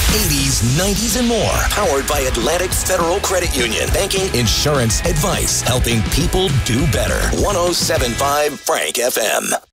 80s, 90s, and more. Powered by Atlantic Federal Credit Union. Banking, insurance, advice, helping people do better. 107.5 Frank FM.